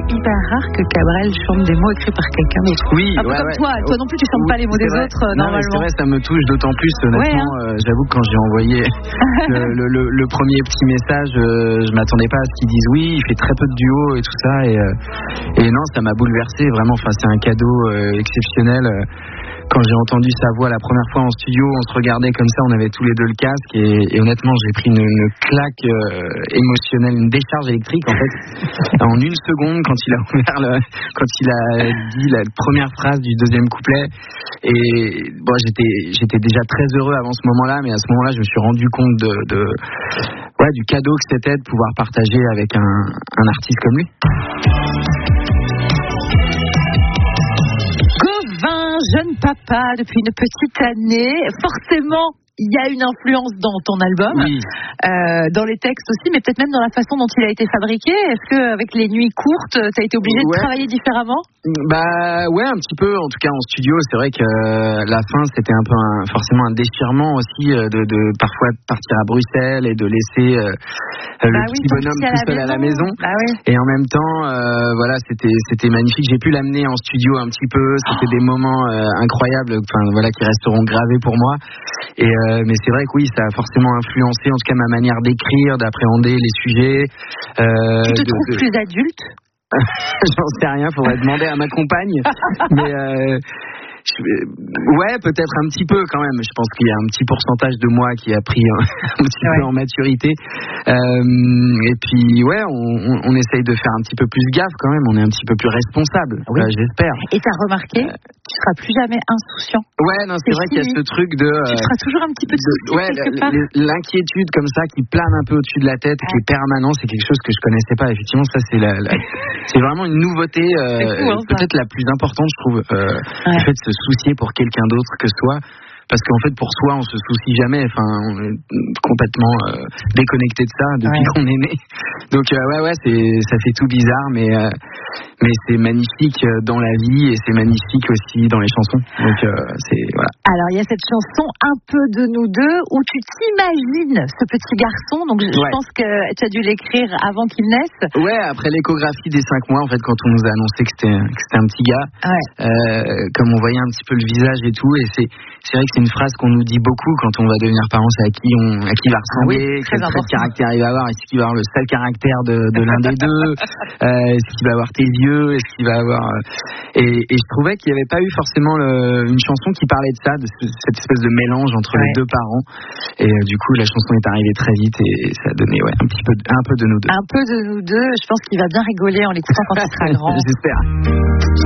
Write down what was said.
hyper rare que Cabrel chante des mots écrits par quelqu'un d'autre. Oui, un peu comme toi non plus tu chantes pas les mots des autres normalement. C'est vrai, ça me touche d'autant plus honnêtement. J'avoue que quand j'ai envoyé le premier petit message, je m'attendais pas à ce qu'ils disent oui, il fait très peu de duos et tout ça et non, ça m'a bouleversé vraiment. Enfin, c'est un cadeau exceptionnel. Quand j'ai entendu sa voix la première fois en studio, on se regardait comme ça, on avait tous les deux le casque et honnêtement j'ai pris une claque émotionnelle, une décharge électrique en fait en une seconde quand il a dit la première phrase du deuxième couplet. Et bon, j'étais déjà très heureux avant ce moment-là, mais à ce moment-là je me suis rendu compte du cadeau que c'était de pouvoir partager avec un artiste comme lui. Jeune papa depuis une petite année, forcément il y a une influence dans ton album, oui. Dans les textes aussi, mais peut-être même dans la façon dont il a été fabriqué. Est-ce qu'avec les nuits courtes, tu as été obligé de travailler différemment ? Bah ouais, un petit peu. En tout cas en studio, c'est vrai que la fin c'était un peu forcément un déchirement aussi de parfois partir à Bruxelles et de laisser le petit bonhomme tout seul à la maison. Bah oui. Et en même temps, c'était magnifique. J'ai pu l'amener en studio un petit peu. C'était des moments incroyables, qui resteront gravés pour moi. Et mais c'est vrai que oui, ça a forcément influencé en tout cas ma manière d'écrire, d'appréhender les sujets. Tu te trouves plus adulte ? J'en sais rien, faudrait demander à ma compagne. Mais ouais, peut-être un petit peu quand même. Je pense qu'il y a un petit pourcentage de moi qui a pris un petit peu en maturité. Et puis ouais, on essaye de faire un petit peu plus gaffe quand même. On est un petit peu plus responsable, j'espère. Et t'as remarqué, tu seras plus jamais insouciant. Ouais, non, c'est vrai qu'il y a ce truc de. Tu feras toujours un petit peu de souci quelque part. L'inquiétude comme ça qui plane un peu au-dessus de la tête, qui est permanent, c'est quelque chose que je connaissais pas. Effectivement, ça c'est vraiment une nouveauté, peut-être la plus importante, je trouve. Le fait de se soucier pour quelqu'un d'autre que soi, parce qu'en fait pour soi on se soucie jamais, on est complètement déconnecté de ça depuis qu'on est né, donc ça fait tout bizarre, mais c'est magnifique dans la vie et c'est magnifique aussi dans les chansons, donc voilà. Alors il y a cette chanson Un peu de nous deux où tu t'imagines ce petit garçon, donc je pense que tu as dû l'écrire avant qu'il naisse. Ouais, après l'échographie des 5 mois en fait, quand on nous a annoncé que c'était un petit gars, comme on voyait un petit peu le visage et tout, et c'est vrai que c'est une phrase qu'on nous dit beaucoup quand on va devenir parent, c'est à qui il va ressembler, quel trait de caractère il va avoir, est-ce qu'il va avoir le sale caractère de l'un des deux, est-ce qu'il va avoir tes yeux, est-ce qu'il va avoir et je trouvais qu'il n'y avait pas eu forcément une chanson qui parlait de ça, de cette espèce de mélange entre les deux parents, et du coup la chanson est arrivée très vite et ça a donné un peu de nous deux. Un peu de nous deux, je pense qu'il va bien rigoler en l'écoutant quand il sera grand. J'espère.